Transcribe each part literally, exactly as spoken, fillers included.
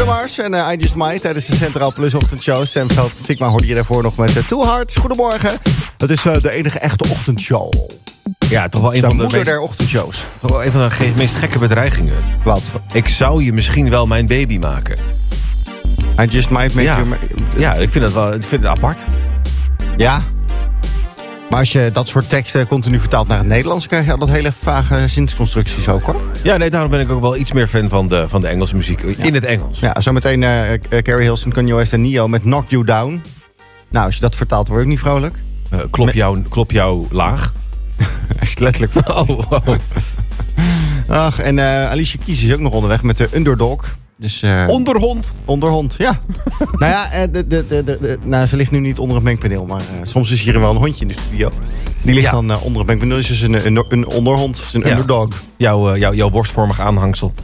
Bruno Mars en uh, I Just Might tijdens de Centraal Plus ochtendshow. Sam Veld en Sigma hoorde je daarvoor nog met uh, Too Hard. Goedemorgen. Dat is uh, de enige echte ochtendshow. Ja, toch wel een de van de moeder meest, der ochtendshows. toch wel een van de ge- meest gekke bedreigingen. Wat? Ik zou je misschien wel mijn baby maken. I Just Might make Ja. you... Ja, ik vind dat wel ik vind het apart. Ja. Maar als je dat soort teksten continu vertaalt naar het Nederlands, krijg je altijd hele vage zinsconstructies ook, hoor. Ja, nee, daarom ben ik ook wel iets meer fan van de, van de Engelse muziek. In het Engels. Ja, zometeen uh, Carrie Hilson, Kanye West en Nio met Knock You Down. Nou, als je dat vertaalt, word je ook niet vrolijk. Uh, klop, jou, klop jou laag. Als je het letterlijk... Oh, oh. Ach, en uh, Alicia Keys is ook nog onderweg met de Underdog. Dus, uh, Onderhond. Onderhond, ja. nou ja, uh, de, de, de, de, nou, ze ligt nu niet onder het mengpaneel. Maar uh, soms is hier wel een hondje in de studio. Die ligt Ja. dan uh, onder het mengpaneel. Dus is een, een, een onderhond, een Ja. underdog. Jouw, uh, jou, jouw borstvormig aanhangsel.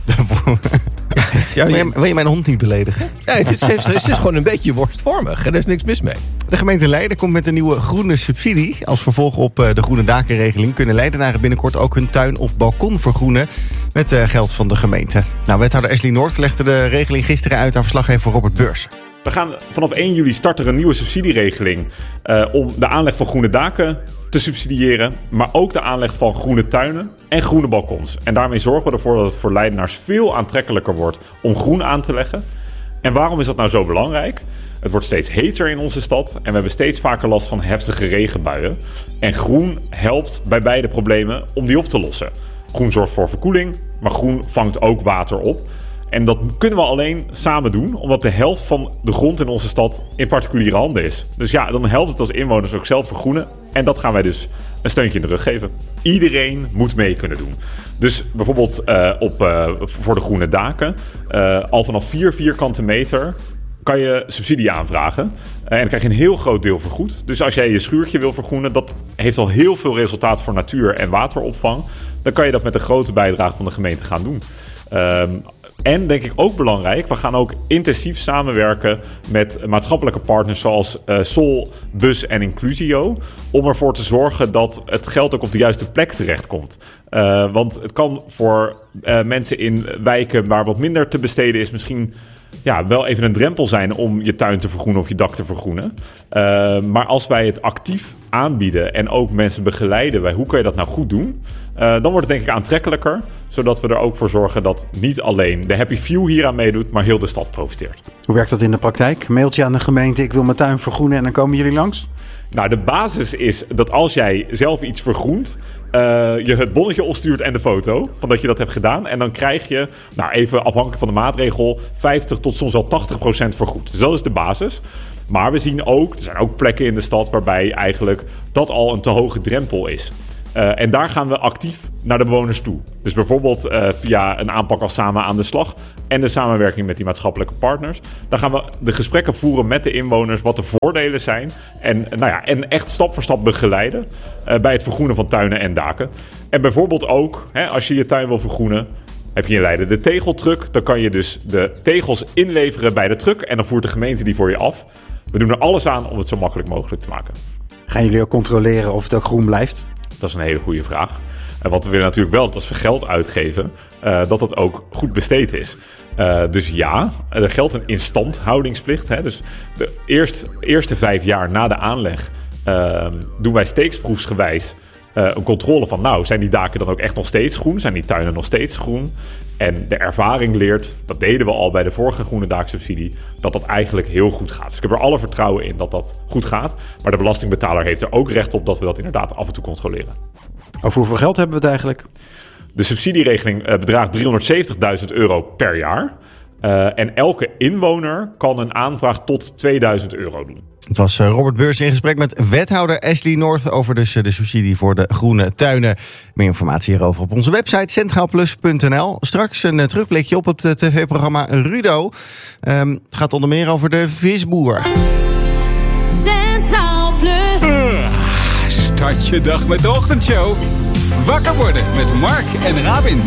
ja, wil, je, je, wil je mijn hond niet beledigen? ja, het, is, het is gewoon een beetje worstvormig. Er is niks mis mee. De gemeente Leiden komt met een nieuwe groene subsidie. Als vervolg op uh, de groene dakenregeling kunnen Leidenaren binnenkort ook hun tuin of balkon vergroenen met uh, geld van de gemeente. Nou, wethouder Ashley North legde de regeling gisteren uit aan verslaggever Robert Beurs. We gaan vanaf één juli starten een nieuwe subsidieregeling uh, om de aanleg van groene daken te subsidiëren, maar ook de aanleg van groene tuinen en groene balkons. En daarmee zorgen we ervoor dat het voor Leidenaars veel aantrekkelijker wordt om groen aan te leggen. En waarom is dat nou zo belangrijk? Het wordt steeds heter in onze stad en we hebben steeds vaker last van heftige regenbuien. En groen helpt bij beide problemen om die op te lossen. Groen zorgt voor verkoeling, maar groen vangt ook water op. En dat kunnen we alleen samen doen, omdat de helft van de grond in onze stad in particuliere handen is. Dus ja, dan helpt het als inwoners ook zelf vergroenen. En dat gaan wij dus een steuntje in de rug geven. Iedereen moet mee kunnen doen. Dus bijvoorbeeld uh, op, uh, voor de groene daken, uh, al vanaf vier vierkante meter kan je subsidie aanvragen. Uh, en dan krijg je een heel groot deel vergoed. Dus als jij je schuurtje wil vergroenen, dat heeft al heel veel resultaat voor natuur en wateropvang. Dan kan je dat met een grote bijdrage van de gemeente gaan doen. Um, En denk ik ook belangrijk, we gaan ook intensief samenwerken met maatschappelijke partners zoals uh, Sol, Bus en Inclusio. Om ervoor te zorgen dat het geld ook op de juiste plek terechtkomt. Uh, want het kan voor uh, mensen in wijken waar wat minder te besteden is misschien ja, wel even een drempel zijn om je tuin te vergroenen of je dak te vergroenen. Uh, maar als wij het actief aanbieden en ook mensen begeleiden bij hoe kan je dat nou goed doen, Uh, dan wordt het denk ik aantrekkelijker, zodat we er ook voor zorgen dat niet alleen de Happy Few hieraan meedoet, maar heel de stad profiteert. Hoe werkt dat in de praktijk? Mailtje aan de gemeente, ik wil mijn tuin vergroenen en dan komen jullie langs? Nou, de basis is dat als jij zelf iets vergroent, uh, je het bonnetje opstuurt en de foto van dat je dat hebt gedaan. En dan krijg je, nou even afhankelijk van de maatregel, vijftig tot soms wel tachtig procent vergoed. Dus dat is de basis. Maar we zien ook, er zijn ook plekken in de stad waarbij eigenlijk dat al een te hoge drempel is. Uh, en daar gaan we actief naar de bewoners toe. Dus bijvoorbeeld uh, via een aanpak als Samen aan de Slag en de samenwerking met die maatschappelijke partners. Dan gaan we de gesprekken voeren met de inwoners, wat de voordelen zijn. En, nou ja, en echt stap voor stap begeleiden uh, bij het vergroenen van tuinen en daken. En bijvoorbeeld ook, hè, als je je tuin wil vergroenen, heb je in Leiden de tegeltruck. Dan kan je dus de tegels inleveren bij de truck en dan voert de gemeente die voor je af. We doen er alles aan om het zo makkelijk mogelijk te maken. Gaan jullie ook controleren of het ook groen blijft? Dat is een hele goede vraag. Uh, want we willen natuurlijk wel dat als we geld uitgeven, uh, dat het ook goed besteed is. Uh, dus ja, er geldt een instandhoudingsplicht. Hè? Dus de eerst, eerste vijf jaar na de aanleg uh, doen wij steeksproefsgewijs uh, een controle van, nou, zijn die daken dan ook echt nog steeds groen? Zijn die tuinen nog steeds groen? En de ervaring leert, dat deden we al bij de vorige groene daaksubsidie, dat dat eigenlijk heel goed gaat. Dus ik heb er alle vertrouwen in dat dat goed gaat. Maar de belastingbetaler heeft er ook recht op dat we dat inderdaad af en toe controleren. Over hoeveel geld hebben we het eigenlijk? De subsidieregeling uh, bedraagt driehonderdzeventigduizend euro per jaar. Uh, en elke inwoner kan een aanvraag tot tweeduizend euro doen. Het was Robert Beurs in gesprek met wethouder Ashley North over dus de subsidie voor de groene tuinen. Meer informatie hierover op onze website centraalplus punt n l. Straks een terugblikje op het tv-programma Rudo. Um, het gaat onder meer over de visboer. Centraal Plus. Uh, start je dag met de ochtendshow. Wakker worden met Mark en Robin.